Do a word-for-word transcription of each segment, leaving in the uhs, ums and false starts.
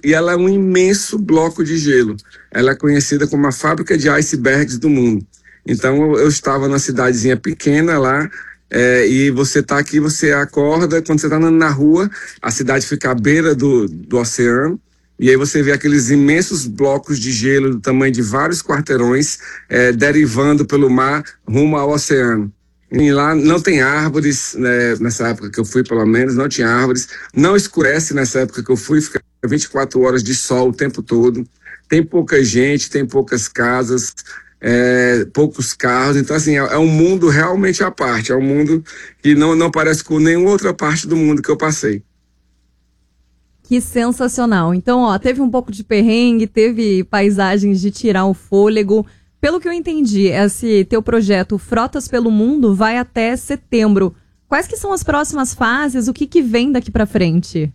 e ela é um imenso bloco de gelo. Ela é conhecida como a fábrica de icebergs do mundo. Então eu, eu estava numa cidadezinha pequena lá, é, e você está aqui, você acorda, quando você está andando na rua, a cidade fica à beira do, do oceano, e aí você vê aqueles imensos blocos de gelo do tamanho de vários quarteirões, é, derivando pelo mar rumo ao oceano. E lá não tem árvores, né, nessa época que eu fui, pelo menos, não tinha árvores. Não escurece nessa época que eu fui, fica vinte e quatro horas de sol o tempo todo. Tem pouca gente, tem poucas casas, é, poucos carros. Então, assim, é, é um mundo realmente à parte. É um mundo que não, não parece com nenhuma outra parte do mundo que eu passei. Que sensacional. Então, ó, teve um pouco de perrengue, teve paisagens de tirar o fôlego. Pelo que eu entendi, esse teu projeto Frotas pelo Mundo vai até setembro. Quais que são as próximas fases? O que, que vem daqui para frente?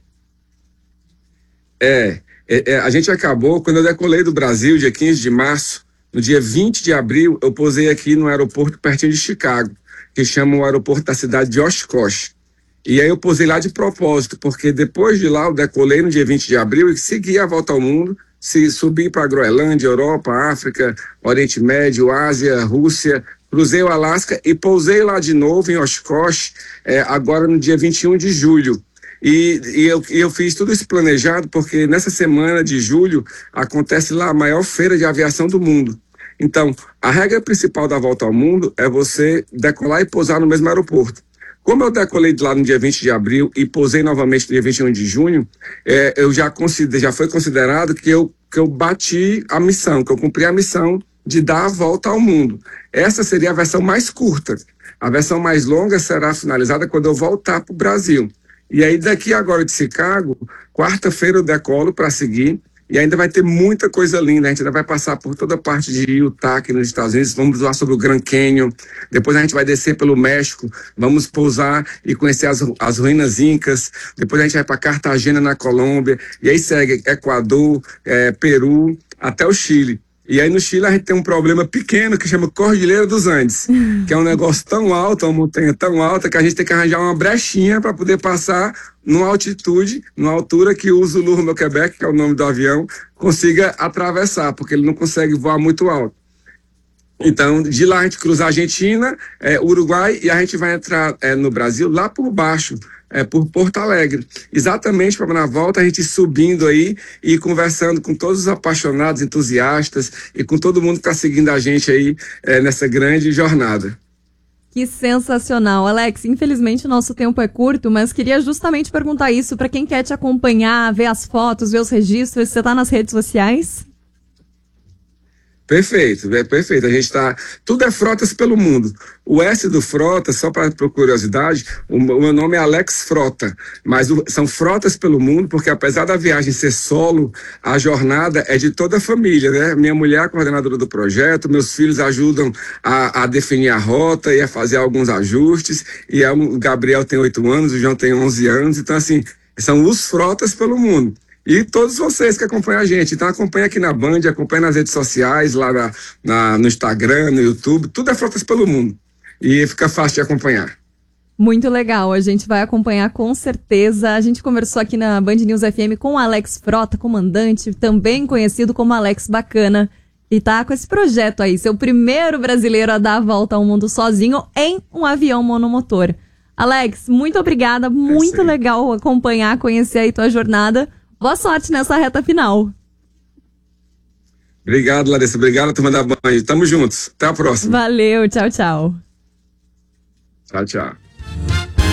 É, é, é, a gente acabou, quando eu decolei do Brasil, dia quinze de março, no dia vinte de abril, eu pousei aqui no aeroporto pertinho de Chicago, que chama o aeroporto da cidade de Oshkosh. E aí eu pousei lá de propósito, porque depois de lá eu decolei no dia vinte de abril e segui a volta ao mundo, se subi para a Groenlândia, Europa, África, Oriente Médio, Ásia, Rússia, cruzei o Alasca e pousei lá de novo em Oshkosh, é, agora no dia vinte e um de julho. E, e, eu, e eu fiz tudo isso planejado porque nessa semana de julho acontece lá a maior feira de aviação do mundo. Então, a regra principal da volta ao mundo é você decolar e pousar no mesmo aeroporto. Como eu decolei de lá no dia vinte de abril e pousei novamente no dia vinte e um de junho, é, eu já, consider, já foi considerado que eu, que eu bati a missão, que eu cumpri a missão de dar a volta ao mundo. Essa seria a versão mais curta. A versão mais longa será finalizada quando eu voltar para o Brasil. E aí daqui agora de Chicago, quarta-feira eu decolo para seguir. E ainda vai ter muita coisa linda, a gente ainda vai passar por toda a parte de Utah aqui nos Estados Unidos, vamos falar sobre o Grand Canyon, depois a gente vai descer pelo México, vamos pousar e conhecer as, as ruínas incas, depois a gente vai para Cartagena na Colômbia, e aí segue Equador, é, Peru, até o Chile. E aí no Chile a gente tem um problema pequeno que chama Cordilheira dos Andes, que é um negócio tão alto, uma montanha tão alta, que a gente tem que arranjar uma brechinha para poder passar numa altitude, numa altura que o Zulu no Quebec, que é o nome do avião, consiga atravessar, porque ele não consegue voar muito alto. Então, de lá a gente cruza a Argentina, é, Uruguai, e a gente vai entrar é, no Brasil lá por baixo, é, por Porto Alegre. Exatamente para na volta a gente subindo aí e conversando com todos os apaixonados, entusiastas e com todo mundo que está seguindo a gente aí é, nessa grande jornada. Que sensacional. Alex, infelizmente o nosso tempo é curto, mas queria justamente perguntar isso para quem quer te acompanhar, ver as fotos, ver os registros. Você está nas redes sociais? Perfeito, é perfeito. A gente está. Tudo é Frotas pelo Mundo. O S do Frota, só para curiosidade, o, o meu nome é Alex Frota, mas o, são Frotas pelo Mundo, porque apesar da viagem ser solo, a jornada é de toda a família, né? Minha mulher é a coordenadora do projeto, meus filhos ajudam a, a definir a rota e a fazer alguns ajustes. E é, o Gabriel tem oito anos, o João tem onze anos, então assim, são os Frotas pelo Mundo. E todos vocês que acompanham a gente. Então acompanha aqui na Band, acompanha nas redes sociais, lá na, na, no Instagram, no YouTube. Tudo é Frotas pelo Mundo. E fica fácil de acompanhar. Muito legal. A gente vai acompanhar com certeza. A gente conversou aqui na Band News F M com o Alex Frota, comandante, também conhecido como Alex Bacana. E tá com esse projeto aí, ser o primeiro brasileiro a dar a volta ao mundo sozinho em um avião monomotor. Alex, muito obrigada. Muito é legal acompanhar, conhecer aí tua jornada. Boa sorte nessa reta final. Obrigado, Larissa. Obrigado, turma da Band. Tamo juntos. Até a próxima. Valeu. Tchau, tchau. Tchau, tchau.